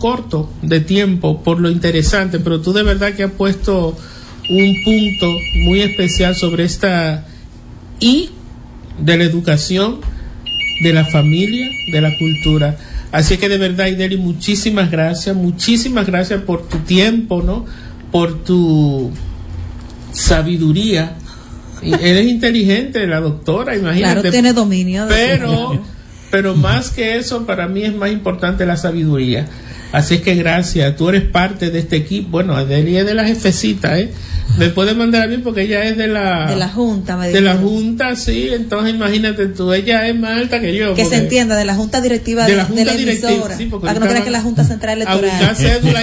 corto de tiempo por lo interesante, pero tú de verdad que has puesto un punto muy especial sobre esta y de la educación, de la familia, de la cultura. Así que de verdad, Ideli, muchísimas gracias por tu tiempo, ¿no? Por tu sabiduría. Eres inteligente, la doctora, imagínate. Claro, tiene dominio. Pero más que eso, para mí es más importante la sabiduría. Así es que gracias, tú eres parte de este equipo. Bueno, Ideli es de la jefecita, me puede mandar a mí porque ella es de la junta, me dijo. De la junta, sí. Entonces imagínate tú, ella es más alta que yo. Que se entienda, de la junta directiva de la emisora, sí, para que no crean que la junta central electoral.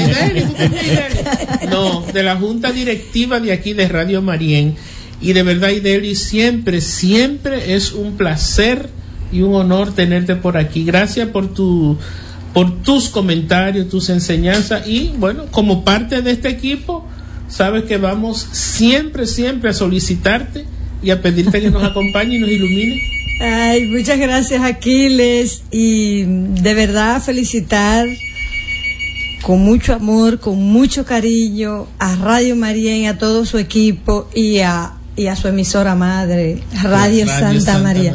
No, de la junta directiva de aquí de Radio Marién. Y de verdad, Ideli, siempre es un placer y un honor tenerte por aquí. Gracias por tus comentarios, tus enseñanzas, y bueno, como parte de este equipo, sabes que vamos siempre a solicitarte y a pedirte que nos acompañe y nos ilumine. Ay, muchas gracias, Aquiles, y de verdad felicitar con mucho amor, con mucho cariño a Radio Marién, a todo su equipo y a su emisora madre, Radio Santa María.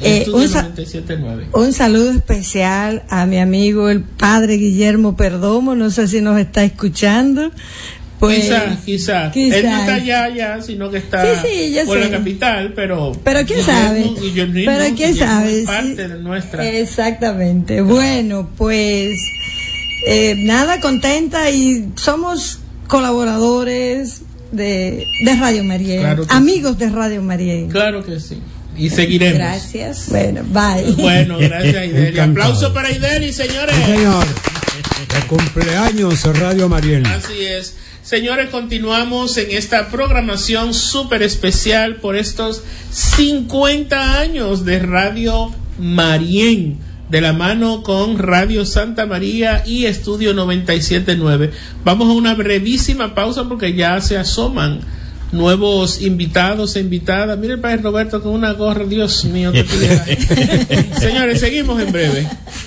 Un saludo especial a mi amigo el padre Guillermo Perdomo, no sé si nos está escuchando. Pues, quizás. Él no está allá, sino que está por la capital, pero quién sabe. Pero quién sabe. Parte de nuestra. Exactamente. Claro. Bueno, pues nada, contenta, y somos colaboradores de Radio Marién, claro amigos de Radio Marién. Claro que sí. Y seguiremos. Gracias. Bueno, bye. Bueno, gracias, Ideli. Aplauso para Ideli, señores. Sí, señor. De cumpleaños Radio Marién. Así es. Señores, continuamos en esta programación súper especial por estos 50 años de Radio Marién, de la mano con Radio Santa María y Estudio 97.9. Vamos a una brevísima pausa porque ya se asoman nuevos invitados e invitadas. Mire el padre Roberto con una gorra, Dios mío, qué piedad. Señores, seguimos en breve.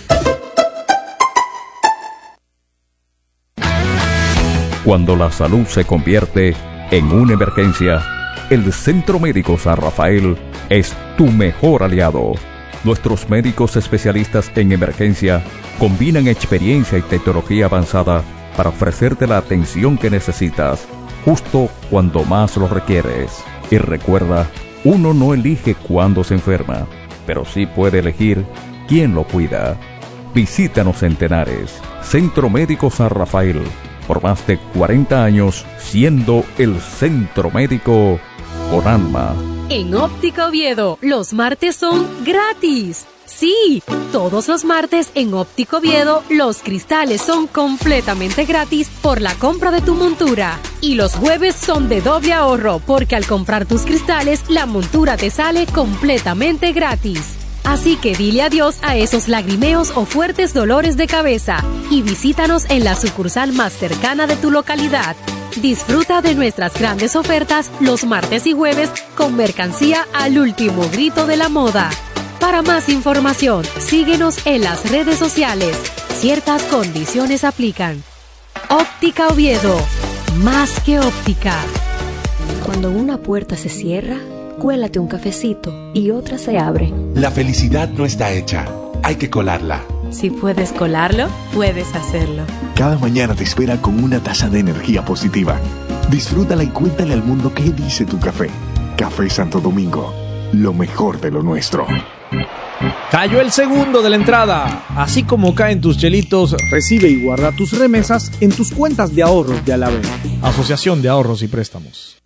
Cuando la salud se convierte en una emergencia, el Centro Médico San Rafael es tu mejor aliado. Nuestros médicos especialistas en emergencia combinan experiencia y tecnología avanzada para ofrecerte la atención que necesitas, justo cuando más lo requieres. Y recuerda, uno no elige cuándo se enferma, pero sí puede elegir quién lo cuida. Visítanos en Tenares, Centro Médico San Rafael, por más de 40 años siendo el centro médico con alma. En Óptica Oviedo, los martes son gratis. Sí, todos los martes en Óptica Oviedo, los cristales son completamente gratis por la compra de tu montura. Y los jueves son de doble ahorro, porque al comprar tus cristales, la montura te sale completamente gratis. Así que dile adiós a esos lagrimeos o fuertes dolores de cabeza y visítanos en la sucursal más cercana de tu localidad. Disfruta de nuestras grandes ofertas los martes y jueves con mercancía al último grito de la moda. Para más información, síguenos en las redes sociales. Ciertas condiciones aplican. Óptica Oviedo, más que óptica. Cuando una puerta se cierra, cuélate un cafecito y otra se abre. La felicidad no está hecha, hay que colarla. Si puedes colarlo, puedes hacerlo. Cada mañana te espera con una taza de energía positiva. Disfrútala y cuéntale al mundo qué dice tu café. Café Santo Domingo, lo mejor de lo nuestro. Cayó el segundo de la entrada. Así como caen tus chelitos, recibe y guarda tus remesas en tus cuentas de ahorros de Alavés, Asociación de Ahorros y Préstamos.